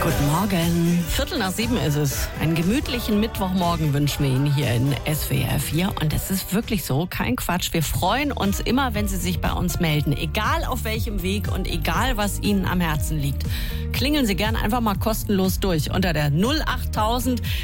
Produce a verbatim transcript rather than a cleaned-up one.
Guten Morgen. Viertel nach sieben ist es. Einen gemütlichen Mittwochmorgen wünschen wir Ihnen hier in S W R vier. Und es ist wirklich so, kein Quatsch. Wir freuen uns immer, wenn Sie sich bei uns melden. Egal auf welchem Weg und egal, was Ihnen am Herzen liegt. Klingeln Sie gern einfach mal kostenlos durch unter der null achttausend